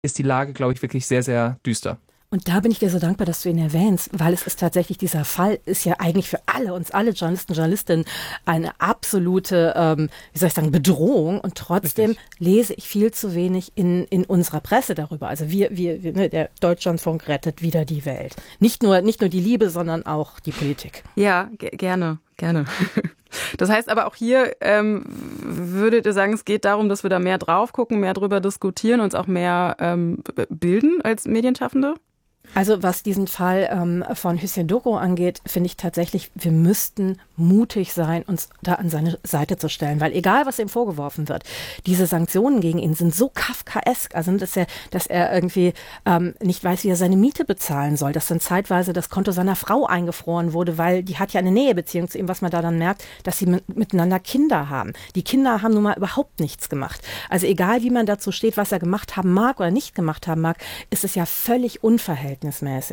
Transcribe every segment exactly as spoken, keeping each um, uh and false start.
ist die Lage, glaube ich, wirklich sehr, sehr düster. Und da bin ich dir so dankbar, dass du ihn erwähnst, weil es ist tatsächlich, dieser Fall ist ja eigentlich für alle, uns alle Journalisten, Journalistinnen eine absolute, ähm, wie soll ich sagen, Bedrohung. Und trotzdem Richtig. lese ich viel zu wenig in, in unserer Presse darüber. Also wir, wir, wir ne, der Deutschlandfunk rettet wieder die Welt. Nicht nur, nicht nur die Liebe, sondern auch die Politik. Ja, ge- gerne, gerne. Das heißt aber auch hier, ähm, würdet ihr sagen, es geht darum, dass wir da mehr drauf gucken, mehr drüber diskutieren, uns auch mehr ähm, bilden als Medienschaffende? Also was diesen Fall ähm, von Hüseyin Dogo angeht, finde ich tatsächlich, wir müssten mutig sein, uns da an seine Seite zu stellen. Weil egal, was ihm vorgeworfen wird, diese Sanktionen gegen ihn sind so kafkaesk. Also dass er, dass er irgendwie ähm, nicht weiß, wie er seine Miete bezahlen soll. Dass dann zeitweise das Konto seiner Frau eingefroren wurde, weil die hat ja eine Nähebeziehung zu ihm, was man da dann merkt, dass sie mit, miteinander Kinder haben. Die Kinder haben nun mal überhaupt nichts gemacht. Also egal, wie man dazu steht, was er gemacht haben mag oder nicht gemacht haben mag, ist es ja völlig unverhältnismäßig.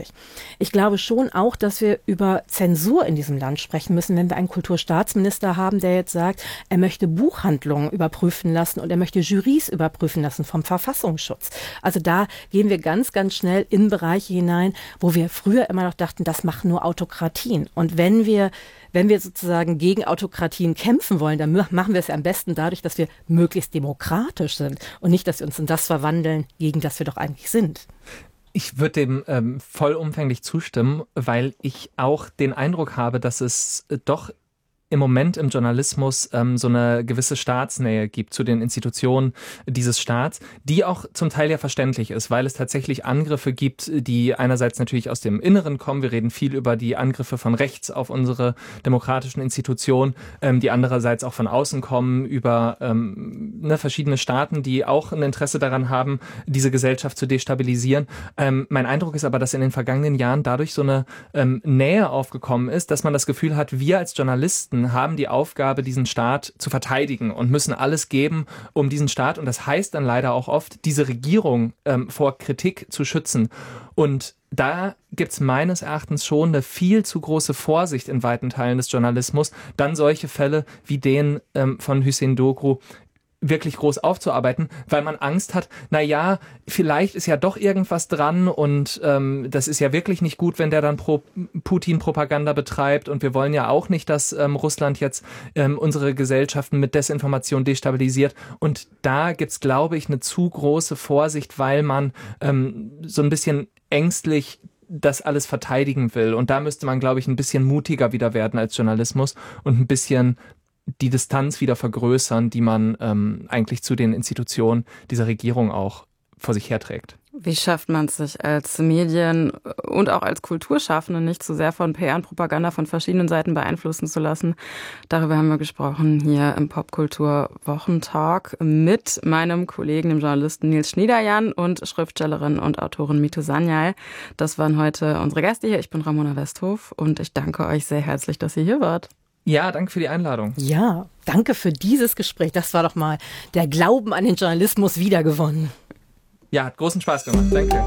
Ich glaube schon auch, dass wir über Zensur in diesem Land sprechen müssen, wenn wir einen Kulturstaatsminister haben, der jetzt sagt, er möchte Buchhandlungen überprüfen lassen und er möchte Jurys überprüfen lassen vom Verfassungsschutz. Also da gehen wir ganz, ganz schnell in Bereiche hinein, wo wir früher immer noch dachten, das machen nur Autokratien. Und wenn wir Wenn wir sozusagen gegen Autokratien kämpfen wollen, dann machen wir es ja am besten dadurch, dass wir möglichst demokratisch sind und nicht, dass wir uns in das verwandeln, gegen das wir doch eigentlich sind. Ich würde dem ähm, vollumfänglich zustimmen, weil ich auch den Eindruck habe, dass es äh, doch im Moment im Journalismus ähm, so eine gewisse Staatsnähe gibt zu den Institutionen dieses Staats, die auch zum Teil ja verständlich ist, weil es tatsächlich Angriffe gibt, die einerseits natürlich aus dem Inneren kommen. Wir reden viel über die Angriffe von rechts auf unsere demokratischen Institutionen, ähm, die andererseits auch von außen kommen, über ähm, ne, verschiedene Staaten, die auch ein Interesse daran haben, diese Gesellschaft zu destabilisieren. Ähm, mein Eindruck ist aber, dass in den vergangenen Jahren dadurch so eine ähm, Nähe aufgekommen ist, dass man das Gefühl hat, wir als Journalisten haben die Aufgabe, diesen Staat zu verteidigen und müssen alles geben, um diesen Staat, und das heißt dann leider auch oft, diese Regierung ähm, vor Kritik zu schützen. Und da gibt es meines Erachtens schon eine viel zu große Vorsicht in weiten Teilen des Journalismus, dann solche Fälle wie den ähm, von Hüseyin Dogo wirklich groß aufzuarbeiten, weil man Angst hat, na ja, vielleicht ist ja doch irgendwas dran und ähm, das ist ja wirklich nicht gut, wenn der dann pro Putin-Propaganda betreibt, und wir wollen ja auch nicht, dass ähm, Russland jetzt ähm, unsere Gesellschaften mit Desinformation destabilisiert, und da gibt's, glaube ich, eine zu große Vorsicht, weil man ähm, so ein bisschen ängstlich das alles verteidigen will, und da müsste man, glaube ich, ein bisschen mutiger wieder werden als Journalismus und ein bisschen die Distanz wieder vergrößern, die man ähm, eigentlich zu den Institutionen dieser Regierung auch vor sich herträgt. Wie schafft man es sich als Medien und auch als Kulturschaffende nicht zu sehr von P R und Propaganda von verschiedenen Seiten beeinflussen zu lassen? Darüber haben wir gesprochen hier im Popkultur-Wochentalk mit meinem Kollegen, dem Journalisten Nils Schniederjan, und Schriftstellerin und Autorin Mite Sanyal. Das waren heute unsere Gäste hier. Ich bin Ramona Westhof und ich danke euch sehr herzlich, dass ihr hier wart. Ja, danke für die Einladung. Ja, danke für dieses Gespräch. Das war doch mal der Glauben an den Journalismus wiedergewonnen. Ja, hat großen Spaß gemacht. Danke.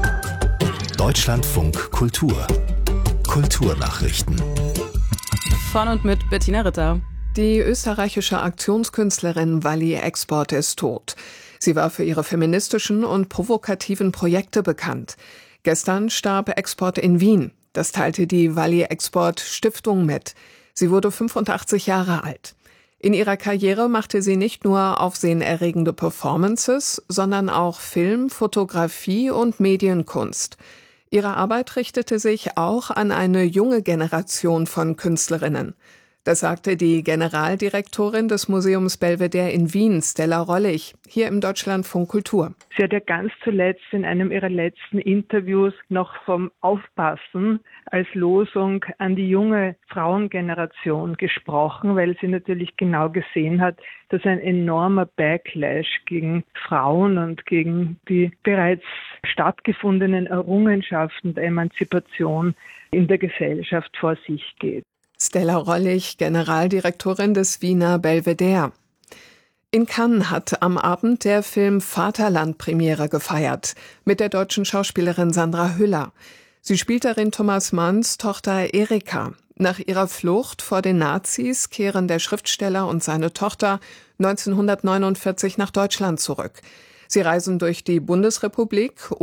Deutschlandfunk Kultur. Kulturnachrichten. Von und mit Bettina Ritter. Die österreichische Aktionskünstlerin Wally Export ist tot. Sie war für ihre feministischen und provokativen Projekte bekannt. Gestern starb Export in Wien. Das teilte die Wally Export Stiftung mit. Sie wurde fünfundachtzig Jahre alt. In ihrer Karriere machte sie nicht nur aufsehenerregende Performances, sondern auch Film, Fotografie und Medienkunst. Ihre Arbeit richtete sich auch an eine junge Generation von Künstlerinnen. Das sagte die Generaldirektorin des Museums Belvedere in Wien, Stella Rollich, hier im Deutschlandfunk Kultur. Sie hat ja ganz zuletzt in einem ihrer letzten Interviews noch vom Aufpassen als Losung an die junge Frauengeneration gesprochen, weil sie natürlich genau gesehen hat, dass ein enormer Backlash gegen Frauen und gegen die bereits stattgefundenen Errungenschaften der Emanzipation in der Gesellschaft vor sich geht. Stella Rollich, Generaldirektorin des Wiener Belvedere. In Cannes hat am Abend der Film Vaterland Premiere gefeiert, mit der deutschen Schauspielerin Sandra Hüller. Sie spielt darin Thomas Manns Tochter Erika. Nach ihrer Flucht vor den Nazis kehren der Schriftsteller und seine Tochter neunzehnhundertneunundvierzig nach Deutschland zurück. Sie reisen durch die Bundesrepublik